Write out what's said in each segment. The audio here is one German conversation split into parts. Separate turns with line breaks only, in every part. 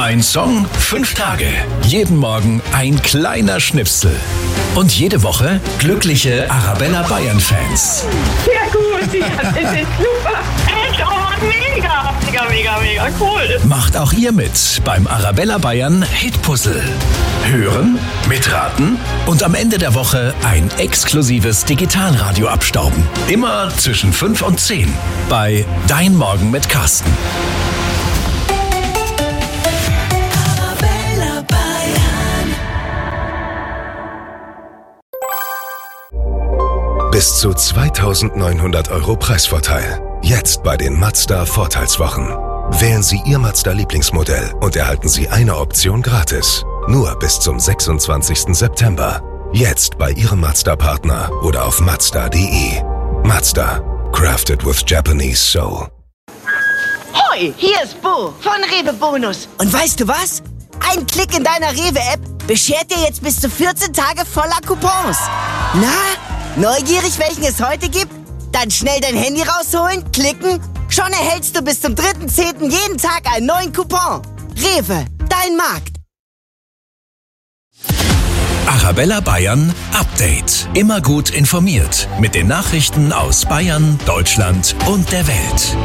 Ein Song, 5 Tage. Jeden Morgen ein kleiner Schnipsel. Und jede Woche glückliche Arabella Bayern-Fans.
Ja gut, ja, das ist super. Echt, oh, mega cool.
Macht auch ihr mit beim Arabella Bayern Hitpuzzle. Hören, mitraten und am Ende der Woche ein exklusives Digitalradio abstauben. Immer zwischen 5 und 10 bei Dein Morgen mit Carsten.
Bis zu 2.900 € Preisvorteil. Jetzt bei den Mazda Vorteilswochen. Wählen Sie Ihr Mazda-Lieblingsmodell und erhalten Sie eine Option gratis. Nur bis zum 26. September. Jetzt bei Ihrem Mazda-Partner oder auf Mazda.de. Mazda. Crafted with Japanese soul.
Hoi, hier ist Bo von Rewe Bonus. Und weißt du was? Ein Klick in deiner Rewe-App beschert dir jetzt bis zu 14 Tage voller Coupons. Na, neugierig, welchen es heute gibt? Dann schnell dein Handy rausholen, klicken. Schon erhältst du bis zum 3.10. jeden Tag einen neuen Coupon. Rewe, dein Markt.
Arabella Bayern Update. Immer gut informiert mit den Nachrichten aus Bayern, Deutschland und der Welt.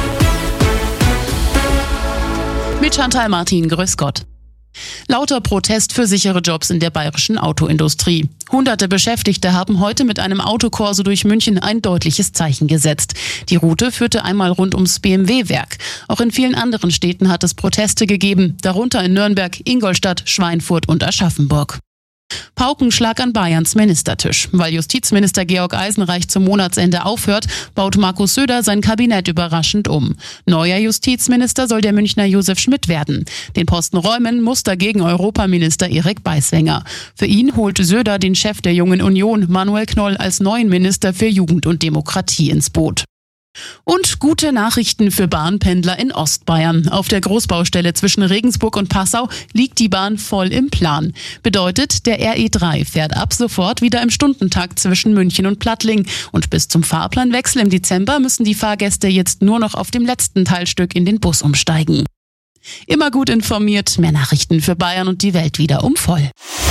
Mit Chantal Martin, grüß Gott. Lauter Protest für sichere Jobs in der bayerischen Autoindustrie. Hunderte Beschäftigte haben heute mit einem Autokorso durch München ein deutliches Zeichen gesetzt. Die Route führte einmal rund ums BMW-Werk. Auch in vielen anderen Städten hat es Proteste gegeben, darunter in Nürnberg, Ingolstadt, Schweinfurt und Aschaffenburg. Paukenschlag an Bayerns Ministertisch. Weil Justizminister Georg Eisenreich zum Monatsende aufhört, baut Markus Söder sein Kabinett überraschend um. Neuer Justizminister soll der Münchner Josef Schmidt werden. Den Posten räumen muss dagegen Europaminister Erik Beiswenger. Für ihn holt Söder den Chef der Jungen Union, Manuel Knoll, als neuen Minister für Jugend und Demokratie ins Boot. Und gute Nachrichten für Bahnpendler in Ostbayern. Auf der Großbaustelle zwischen Regensburg und Passau liegt die Bahn voll im Plan. Bedeutet, der RE3 fährt ab sofort wieder im Stundentakt zwischen München und Plattling. Und bis zum Fahrplanwechsel im Dezember müssen die Fahrgäste jetzt nur noch auf dem letzten Teilstück in den Bus umsteigen. Immer gut informiert, mehr Nachrichten für Bayern und die Welt wieder um voll.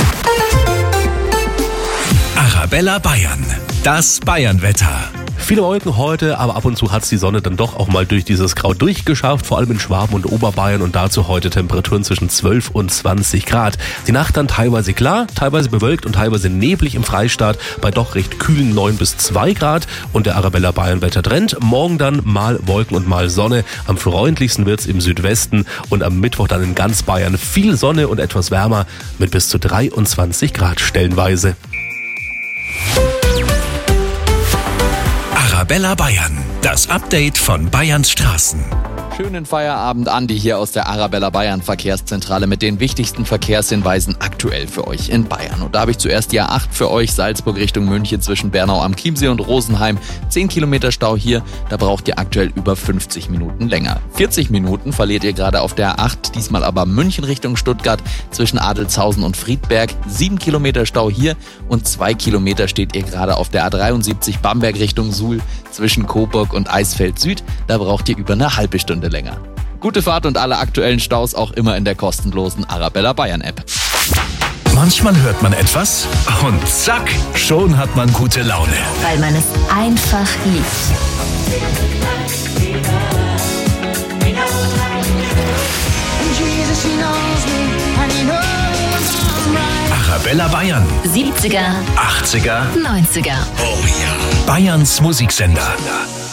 Arabella Bayern. Das Bayernwetter.
Viele Wolken heute, aber ab und zu hat die Sonne dann doch auch mal durch dieses Grau durchgeschafft, vor allem in Schwaben und Oberbayern, und dazu heute Temperaturen zwischen 12 und 20 Grad. Die Nacht dann teilweise klar, teilweise bewölkt und teilweise neblig im Freistaat bei doch recht kühlen 9 bis 2 Grad, und der Arabella Bayern Wettertrend. Morgen dann mal Wolken und mal Sonne. Am freundlichsten wird's im Südwesten und am Mittwoch dann in ganz Bayern viel Sonne und etwas wärmer mit bis zu 23 Grad stellenweise.
Arabella Bayern, das Update von Bayerns Straßen.
Schönen Feierabend, Andi hier aus der Arabella Bayern Verkehrszentrale mit den wichtigsten Verkehrshinweisen aktuell für euch in Bayern. Und da habe ich zuerst die A8 für euch, Salzburg Richtung München zwischen Bernau am Chiemsee und Rosenheim. 10 Kilometer Stau hier, da braucht ihr aktuell über 50 Minuten länger. 40 Minuten verliert ihr gerade auf der A8, diesmal aber München Richtung Stuttgart zwischen Adelzhausen und Friedberg. 7 Kilometer Stau hier und 2 Kilometer steht ihr gerade auf der A73 Bamberg Richtung Suhl zwischen Coburg und Eisfeld Süd. Da braucht ihr über eine halbe Stunde länger. Gute Fahrt und alle aktuellen Staus auch immer in der kostenlosen Arabella Bayern App.
Manchmal hört man etwas und zack, schon hat man gute Laune.
Weil man es einfach liebt.
Arabella Bayern.
70er,
80er,
90er.
oh ja. Bayerns Musiksender.